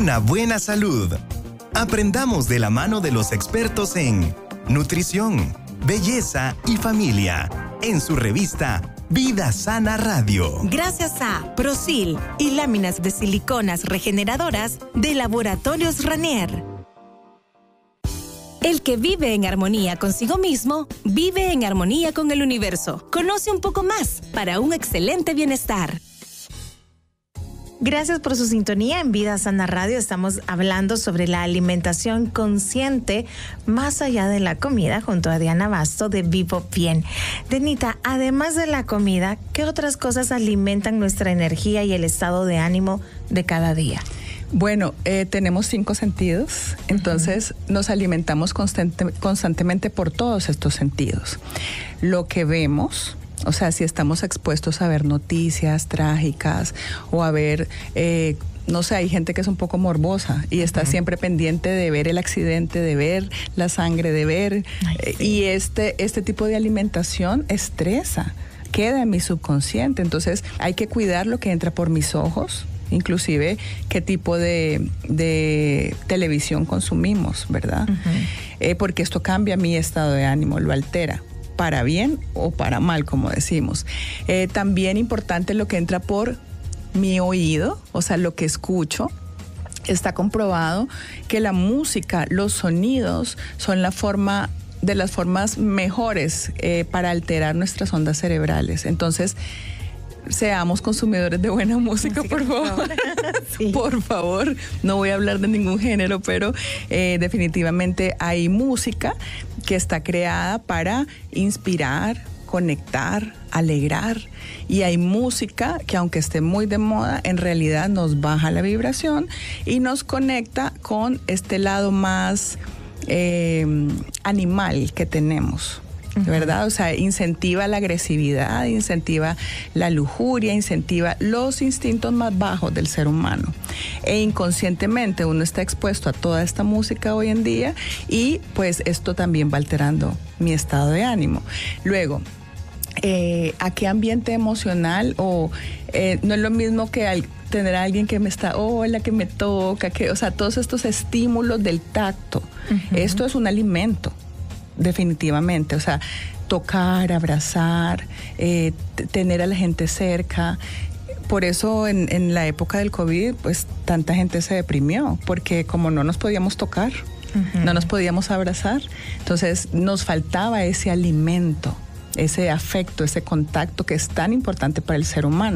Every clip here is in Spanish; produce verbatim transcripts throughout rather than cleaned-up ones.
una buena salud. Aprendamos de la mano de los expertos en nutrición, belleza y familia, en su revista Vida Sana Radio. Gracias a Prosil y láminas de siliconas regeneradoras de Laboratorios Ranier. El que vive en armonía consigo mismo, vive en armonía con el universo. Conoce un poco más para un excelente bienestar. Gracias por su sintonía en Vida Sana Radio. Estamos hablando sobre la alimentación consciente más allá de la comida junto a Diana Basto de Vivo Bien. Denita, además de la comida, ¿qué otras cosas alimentan nuestra energía y el estado de ánimo de cada día? Bueno, eh, tenemos cinco sentidos, entonces uh-huh. nos alimentamos constante, constantemente por todos estos sentidos. Lo que vemos... O sea, si estamos expuestos a ver noticias trágicas o a ver, eh, no sé, hay gente que es un poco morbosa y está uh-huh. siempre pendiente de ver el accidente, de ver la sangre, de ver... Ay, sí. Y este, este tipo de alimentación estresa, queda en mi subconsciente. Entonces hay que cuidar lo que entra por mis ojos, inclusive qué tipo de, de televisión consumimos, ¿verdad? Uh-huh. Eh, porque esto cambia mi estado de ánimo, lo altera. Para bien o para mal, como decimos. Eh, también importante lo que entra por mi oído, o sea, lo que escucho. Está comprobado que la música, los sonidos, son la forma de las formas mejores eh, para alterar nuestras ondas cerebrales. Entonces, seamos consumidores de buena música, música por favor. Sí. Por favor, no voy a hablar de ningún género, pero eh, definitivamente hay música que está creada para inspirar, conectar, alegrar, y hay música que, aunque esté muy de moda, en realidad nos baja la vibración y nos conecta con este lado más eh, animal que tenemos, ¿verdad? O sea, incentiva la agresividad, incentiva la lujuria, incentiva los instintos más bajos del ser humano. E inconscientemente uno está expuesto a toda esta música hoy en día y pues esto también va alterando mi estado de ánimo. Luego, eh, ¿a qué ambiente emocional? O eh, no es lo mismo que al tener a alguien que me está, hola, que me toca, que, o sea, todos estos estímulos del tacto. Uh-huh. Esto es un alimento. Definitivamente, o sea, tocar, abrazar, eh, t- tener a la gente cerca. Por eso en, en la época del COVID, pues tanta gente se deprimió, porque como no nos podíamos tocar, uh-huh. no nos podíamos abrazar, entonces nos faltaba ese alimento, ese afecto, ese contacto que es tan importante para el ser humano.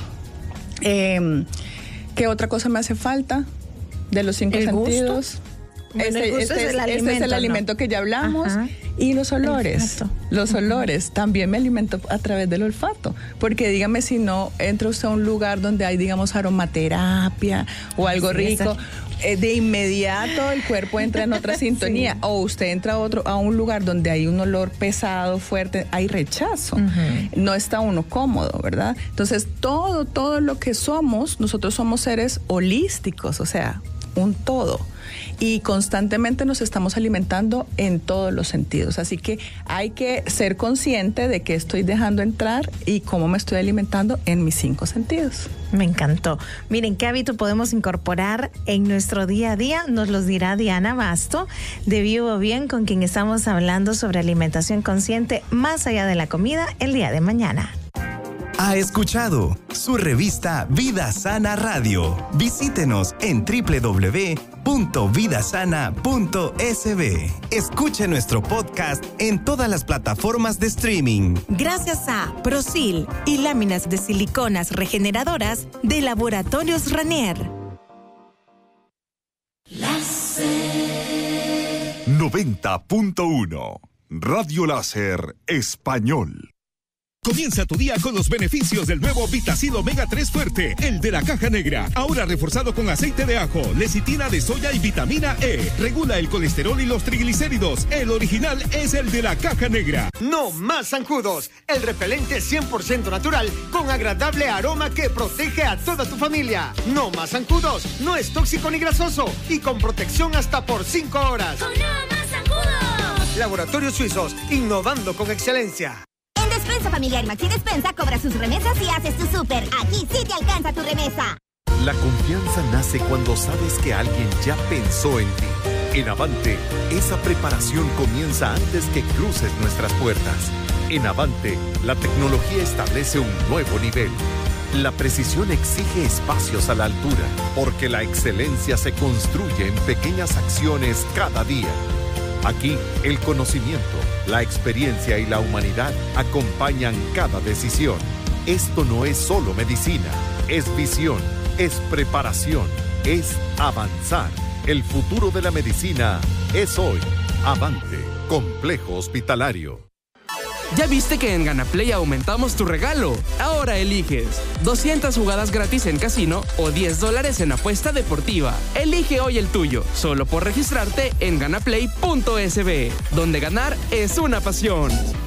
Eh, ¿Qué otra cosa me hace falta de los cinco ¿El sentidos? Gusto? Bueno, este, este, este, es el este alimento, es el ¿no? alimento que ya hablamos. Ajá. Y los olores, Exacto. los olores, uh-huh. también me alimento a través del olfato, porque dígame si no entra usted a un lugar donde hay, digamos, aromaterapia o algo sí, rico, eh, de inmediato el cuerpo entra en otra sintonía, sí. O usted entra a otro a un lugar donde hay un olor pesado, fuerte, hay rechazo, uh-huh. no está uno cómodo, ¿verdad? Entonces todo, todo lo que somos, nosotros somos seres holísticos, o sea, un todo. Y constantemente nos estamos alimentando en todos los sentidos. Así que hay que ser consciente de qué estoy dejando entrar y cómo me estoy alimentando en mis cinco sentidos. Me encantó. Miren, ¿qué hábito podemos incorporar en nuestro día a día? Nos los dirá Diana Basto de Vivo Bien, con quien estamos hablando sobre alimentación consciente más allá de la comida el día de mañana. Ha escuchado su revista Vida Sana Radio. Visítenos en doble u doble u doble u punto vida sana punto s b. Escuche nuestro podcast en todas las plataformas de streaming. Gracias a Prosil y láminas de siliconas regeneradoras de Laboratorios Ranier. noventa punto uno Radio Láser Español. Comienza tu día con los beneficios del nuevo Vitacil Omega tres Fuerte, el de la caja negra. Ahora reforzado con aceite de ajo, lecitina de soya y vitamina E. Regula el colesterol y los triglicéridos. El original es el de la caja negra. No más zancudos. El repelente cien por ciento natural con agradable aroma que protege a toda tu familia. No más zancudos. No es tóxico ni grasoso y con protección hasta por cinco horas. ¡Con no más zancudos! Laboratorios Suizos, innovando con excelencia. Despensa Familiar Maxi Despensa cobra sus remesas y haces tu súper. Aquí sí te alcanza tu remesa. La confianza nace cuando sabes que alguien ya pensó en ti. En Avante, esa preparación comienza antes que cruces nuestras puertas. En Avante, la tecnología establece un nuevo nivel. La precisión exige espacios a la altura, porque la excelencia se construye en pequeñas acciones cada día. Aquí, el conocimiento, la experiencia y la humanidad acompañan cada decisión. Esto no es solo medicina, es visión, es preparación, es avanzar. El futuro de la medicina es hoy. Avante, Complejo Hospitalario. ¿Ya viste que en Ganaplay aumentamos tu regalo? Ahora eliges doscientas jugadas gratis en casino o diez dólares en apuesta deportiva. Elige hoy el tuyo, solo por registrarte en ganaplay punto es be, donde ganar es una pasión.